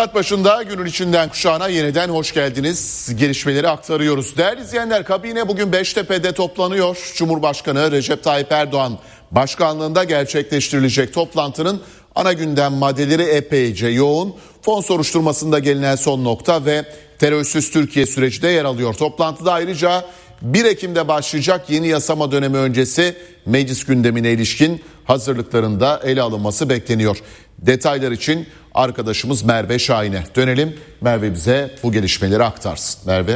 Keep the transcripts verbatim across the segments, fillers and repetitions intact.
Saat başında günün içinden kuşağına yeniden hoş geldiniz. Gelişmeleri aktarıyoruz. Değerli izleyenler, kabine bugün Beştepe'de toplanıyor. Cumhurbaşkanı Recep Tayyip Erdoğan başkanlığında gerçekleştirilecek toplantının ana gündem maddeleri epeyce yoğun. Fon soruşturmasında gelinen son nokta ve terörsüz Türkiye süreci de yer alıyor. Toplantıda ayrıca bir Ekim'de başlayacak yeni yasama dönemi öncesi meclis gündemine ilişkin hazırlıkların da ele alınması bekleniyor. Detaylar için arkadaşımız Merve Şahin'e dönelim. Merve bize bu gelişmeleri aktarsın. Merve.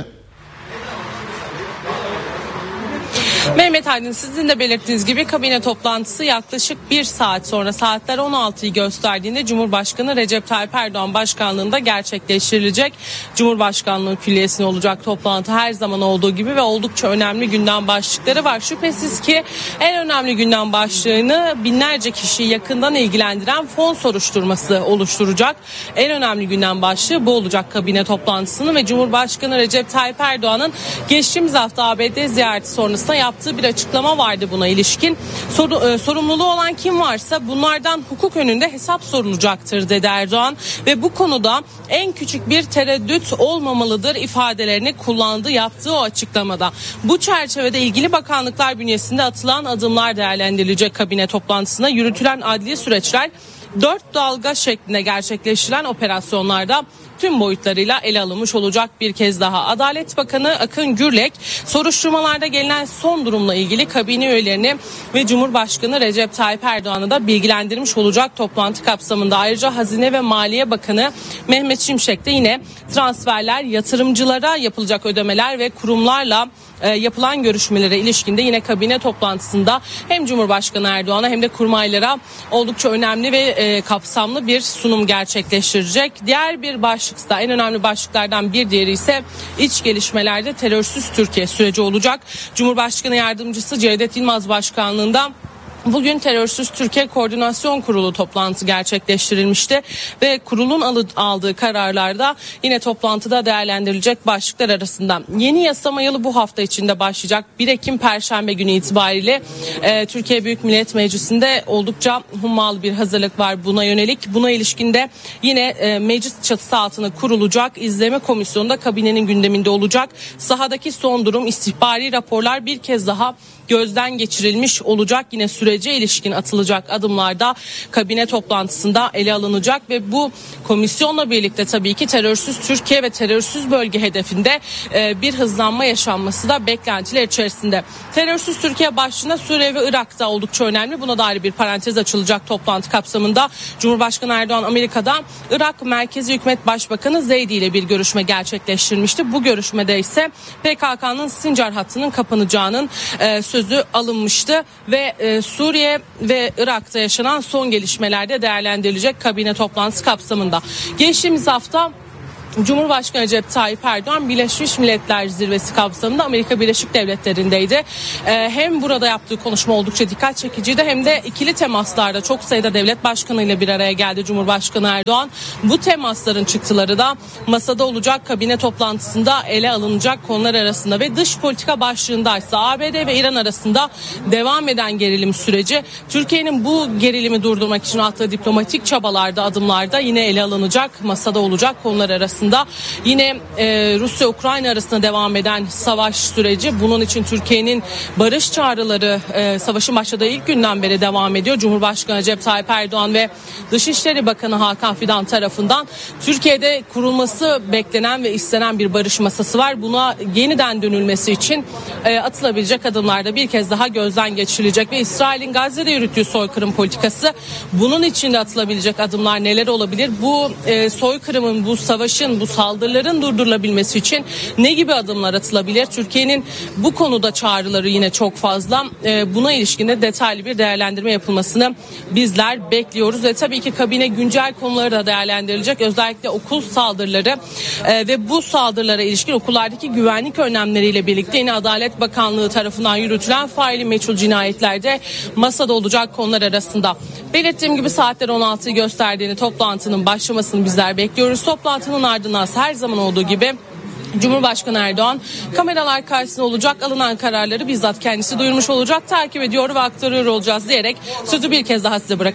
Mehmet Aydın, sizin de belirttiğiniz gibi kabine toplantısı yaklaşık bir saat sonra, saatler on altıyı gösterdiğinde Cumhurbaşkanı Recep Tayyip Erdoğan başkanlığında gerçekleştirilecek. Cumhurbaşkanlığı külliyesine olacak toplantı, her zaman olduğu gibi ve oldukça önemli gündem başlıkları var. Şüphesiz ki en önemli gündem başlığını binlerce kişiyi yakından ilgilendiren fon soruşturması oluşturacak. En önemli gündem başlığı bu olacak kabine toplantısını ve Cumhurbaşkanı Recep Tayyip Erdoğan'ın geçtiğimiz hafta A B D ziyareti sonrasında yaptığı bir açıklama vardı buna ilişkin. Sor, e, sorumluluğu olan kim varsa bunlardan hukuk önünde hesap sorulacaktır dedi Erdoğan ve bu konuda en küçük bir tereddüt olmamalıdır ifadelerini kullandı yaptığı o açıklamada. Bu çerçevede ilgili bakanlıklar bünyesinde atılan adımlar değerlendirilecek kabine toplantısına. Yürütülen adli süreçler dört dalga şeklinde gerçekleştirilen operasyonlarda tüm boyutlarıyla ele alınmış olacak bir kez daha. Adalet Bakanı Akın Gürlek soruşturmalarda gelinen son durumla ilgili kabine üyelerini ve Cumhurbaşkanı Recep Tayyip Erdoğan'ı da bilgilendirmiş olacak toplantı kapsamında. Ayrıca Hazine ve Maliye Bakanı Mehmet Şimşek de yine transferler, yatırımcılara yapılacak ödemeler ve kurumlarla e, yapılan görüşmelere ilişkinde yine kabine toplantısında hem Cumhurbaşkanı Erdoğan'a hem de kurmaylara oldukça önemli ve e, kapsamlı bir sunum gerçekleştirecek. Diğer bir başlıkta, en önemli başlıklardan bir diğeri ise iç gelişmelerde terörsüz Türkiye süreci olacak. Cumhurbaşkanı Yardımcısı Cevdet Yılmaz başkanlığında bugün Terörsüz Türkiye Koordinasyon Kurulu toplantısı gerçekleştirilmişti ve kurulun aldığı kararlarda yine toplantıda değerlendirilecek başlıklar arasında. Yeni yasama yılı bu hafta içinde başlayacak. bir Ekim Perşembe günü itibariyle e, Türkiye Büyük Millet Meclisi'nde oldukça hummalı bir hazırlık var buna yönelik. Buna ilişkinde yine e, meclis çatısı altına kurulacak izleme komisyonu da kabinenin gündeminde olacak. Sahadaki son durum, istihbari raporlar bir kez daha gözden geçirilmiş olacak. Yine sürece ilişkin atılacak adımlarda kabine toplantısında ele alınacak ve bu komisyonla birlikte tabii ki terörsüz Türkiye ve terörsüz bölge hedefinde e, bir hızlanma yaşanması da beklentiler içerisinde. Terörsüz Türkiye başlığında Suriye ve Irak'ta oldukça önemli. Buna dair bir parantez açılacak toplantı kapsamında. Cumhurbaşkanı Erdoğan Amerika'da Irak Merkezi Hükümet Başbakanı Zeydi ile bir görüşme gerçekleştirmişti. Bu görüşmede ise P K K'nın Sincar hattının kapanacağının e, sözü alınmıştı ve e, Suriye ve Irak'ta yaşanan son gelişmelerde değerlendirilecek kabine toplantısı kapsamında. Geçtiğimiz hafta Cumhurbaşkanı Recep Tayyip Erdoğan Birleşmiş Milletler Zirvesi kapsamında Amerika Birleşik Devletleri'ndeydi. Ee, hem burada yaptığı konuşma oldukça dikkat çekiciydi hem de ikili temaslarda çok sayıda devlet başkanıyla bir araya geldi Cumhurbaşkanı Erdoğan. Bu temasların çıktıları da masada olacak kabine toplantısında ele alınacak konular arasında ve dış politika başlığındaysa A B D ve İran arasında devam eden gerilim süreci, Türkiye'nin bu gerilimi durdurmak için attığı diplomatik çabalarda, adımlarda yine ele alınacak, masada olacak konular arasında. Yine e, Rusya-Ukrayna arasında devam eden savaş süreci, bunun için Türkiye'nin barış çağrıları e, savaşın başladığı ilk günden beri devam ediyor. Cumhurbaşkanı Recep Tayyip Erdoğan ve Dışişleri Bakanı Hakan Fidan tarafından Türkiye'de kurulması beklenen ve istenen bir barış masası var. Buna yeniden dönülmesi için e, atılabilecek adımlarda bir kez daha gözden geçirilecek ve İsrail'in Gazze'de yürüttüğü soykırım politikası, bunun için de atılabilecek adımlar neler olabilir? Bu e, soykırımın, bu savaşın, bu saldırıların durdurulabilmesi için ne gibi adımlar atılabilir? Türkiye'nin bu konuda çağrıları yine çok fazla. E, buna ilişkin de detaylı bir değerlendirme yapılmasını bizler bekliyoruz ve tabii ki kabine güncel konuları da değerlendirilecek. Özellikle okul saldırıları e, ve bu saldırılara ilişkin okullardaki güvenlik önlemleriyle birlikte yine Adalet Bakanlığı tarafından yürütülen faili meçhul cinayetlerde masada olacak konular arasında. Belirttiğim gibi saatler on altıyı gösterdiğini, toplantının başlamasını bizler bekliyoruz. Toplantının ardından her zaman olduğu gibi Cumhurbaşkanı Erdoğan kameralar karşısında olacak, alınan kararları bizzat kendisi duyurmuş olacak, takip ediyor ve aktarıyor olacağız diyerek sözü bir kez daha size bırakalım.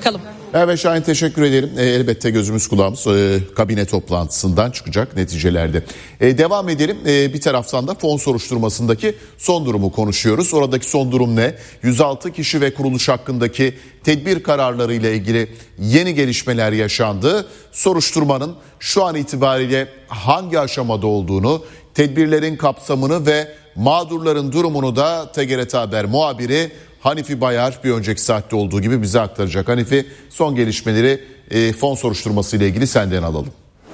Merve Şahin teşekkür ederim. E, elbette gözümüz kulağımız e, kabine toplantısından çıkacak neticelerde. E, devam edelim. E, bir taraftan da fon soruşturmasındaki son durumu konuşuyoruz. Oradaki son durum ne? yüz altı kişi ve kuruluş hakkındaki tedbir kararları ile ilgili yeni gelişmeler yaşandı. Soruşturmanın şu an itibariyle hangi aşamada olduğunu, tedbirlerin kapsamını ve mağdurların durumunu da T G R T Haber muhabiri Hanifi Bayar bir önceki saatte olduğu gibi bize aktaracak. Hanifi, son gelişmeleri e, fon soruşturması ile ilgili senden alalım.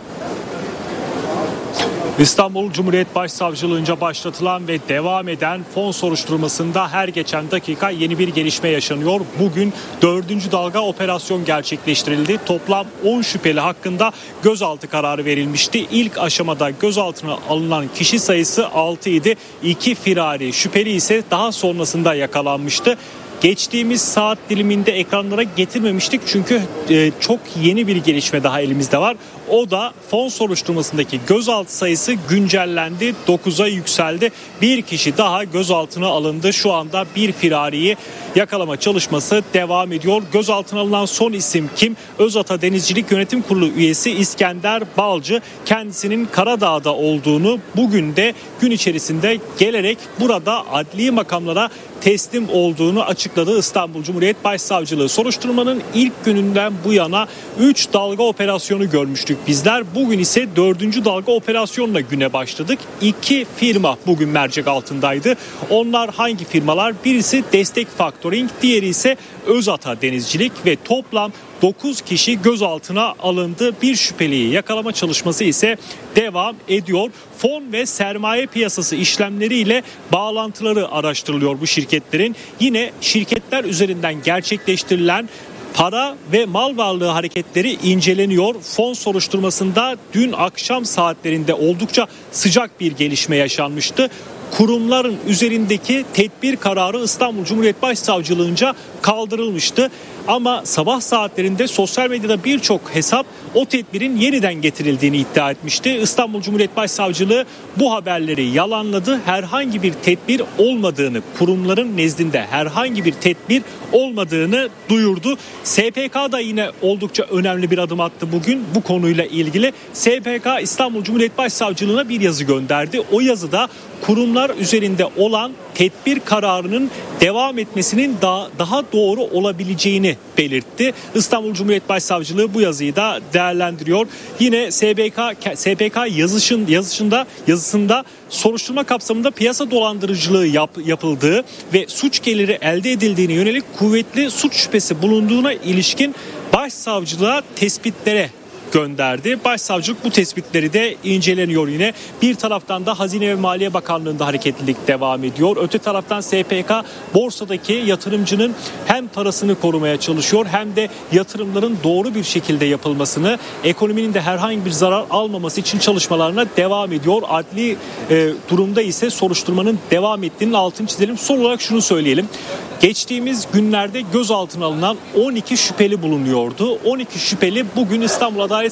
İstanbul Cumhuriyet Başsavcılığınca başlatılan ve devam eden fon soruşturmasında her geçen dakika yeni bir gelişme yaşanıyor. Bugün dördüncü dalga operasyon gerçekleştirildi. Toplam on şüpheli hakkında gözaltı kararı verilmişti. İlk aşamada gözaltına alınan kişi sayısı altı idi. iki firari şüpheli ise daha sonrasında yakalanmıştı. Geçtiğimiz saat diliminde ekranlara getirmemiştik çünkü e, çok yeni bir gelişme daha elimizde var. O da fon soruşturmasındaki gözaltı sayısı güncellendi, dokuza yükseldi. Bir kişi daha gözaltına alındı. Şu anda bir firariyi yakalama çalışması devam ediyor. Gözaltına alınan son isim kim? Özata Denizcilik Yönetim Kurulu üyesi İskender Balcı. Kendisinin Karadağ'da olduğunu, bugün de gün içerisinde gelerek burada adli makamlara teslim olduğunu açıkladı İstanbul Cumhuriyet Başsavcılığı. Soruşturmanın ilk gününden bu yana üç dalga operasyonu görmüştük bizler. Bugün ise dördüncü dalga operasyonla güne başladık. İki firma bugün mercek altındaydı. Onlar hangi firmalar? Birisi Destek Factoring, diğeri ise Özata Denizcilik ve toplam dokuz kişi gözaltına alındı. Bir şüpheliyi yakalama çalışması ise devam ediyor. Fon ve sermaye piyasası işlemleriyle bağlantıları araştırılıyor bu şirketlerin. Yine şirketler üzerinden gerçekleştirilen para ve mal varlığı hareketleri inceleniyor. Fon soruşturmasında dün akşam saatlerinde oldukça sıcak bir gelişme yaşanmıştı. Kurumların üzerindeki tedbir kararı İstanbul Cumhuriyet Başsavcılığınca kaldırılmıştı. Ama sabah saatlerinde sosyal medyada birçok hesap o tedbirin yeniden getirildiğini iddia etmişti. İstanbul Cumhuriyet Başsavcılığı bu haberleri yalanladı. Herhangi bir tedbir olmadığını, kurumların nezdinde herhangi bir tedbir olmadığını duyurdu. S P K da yine oldukça önemli bir adım attı bugün bu konuyla ilgili. S P K İstanbul Cumhuriyet Başsavcılığına bir yazı gönderdi. O yazıda kurumlar üzerinde olan tedbir kararının devam etmesinin daha, daha doğru olabileceğini belirtti. İstanbul Cumhuriyet Başsavcılığı bu yazıyı da değerlendiriyor. Yine S B K S P K yazışın, yazışında yazısında soruşturma kapsamında piyasa dolandırıcılığı yap, yapıldığı ve suç geliri elde edildiğine yönelik kuvvetli suç şüphesi bulunduğuna ilişkin başsavcılığa tespitlere gönderdi. Başsavcılık bu tespitleri de inceleniyor yine. Bir taraftan da Hazine ve Maliye Bakanlığı'nda hareketlilik devam ediyor. Öte taraftan S P K borsadaki yatırımcının hem parasını korumaya çalışıyor hem de yatırımların doğru bir şekilde yapılmasını, ekonominin de herhangi bir zarar almaması için çalışmalarına devam ediyor. Adli e, durumda ise soruşturmanın devam ettiğinin altını çizelim. Son olarak şunu söyleyelim. Geçtiğimiz günlerde gözaltına alınan on iki şüpheli bulunuyordu. on iki şüpheli bugün İstanbul Adalet